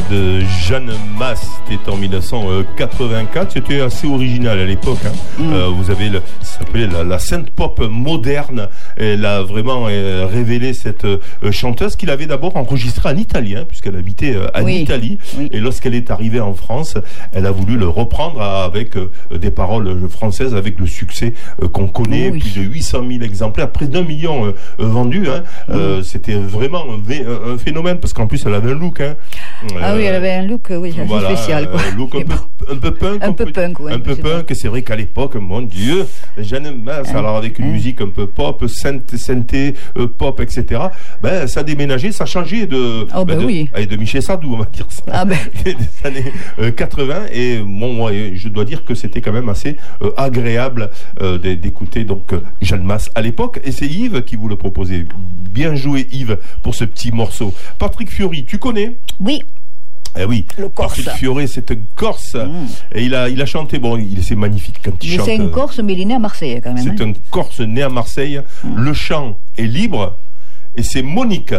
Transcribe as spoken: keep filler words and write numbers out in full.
de Jeanne Mas, c'était en dix-neuf cent quatre-vingt-quatre. C'était assez original à l'époque. Hein. Mm. Euh, vous avez, le, ça s'appelait la, la synth pop moderne. Elle a vraiment euh, révélé cette euh, chanteuse qu'il avait d'abord enregistrée en italien, puisqu'elle habitait euh, en oui. Italie. Oui. Et lorsqu'elle est arrivée en France, elle a voulu le reprendre avec euh, des paroles françaises, avec le succès euh, qu'on connaît, oui. plus de huit cent mille exemplaires, près d'un million euh, vendus. Hein. Mm. Euh, c'était vraiment un, un phénomène, parce qu'en plus elle avait un look. Hein. Ah euh, oui, elle avait un look, oui, assez voilà, spécial. Quoi. Un look un peu, un peu punk. Un peu punk, oui. Un peu punk, c'est vrai qu'à l'époque, mon Dieu, Jeanne Mas, hein, alors avec une hein. musique un peu pop, synthé, synthé euh, pop, et cetera. Ben, ça a déménagé, ça a changé de, oh, ben, ben, de, oui. allez, de Michel Sardou, on va dire ça, ah, ben. des, des années euh, quatre-vingts. Et bon, moi, je dois dire que c'était quand même assez euh, agréable euh, d'écouter donc Jeanne Mas à l'époque. Et c'est Yves qui vous le proposait. Bien joué, Yves, pour ce petit morceau. Patrick Fiori, tu connais ? Oui. Eh oui, le Corse. Patrick Fiori, c'est un Corse. Mmh. Et il a, il a chanté, bon, il c'est magnifique quand il, il chante. C'est un Corse, mais il est né à Marseille quand même. C'est hein. un Corse né à Marseille. Mmh. Le chant est libre et c'est Monique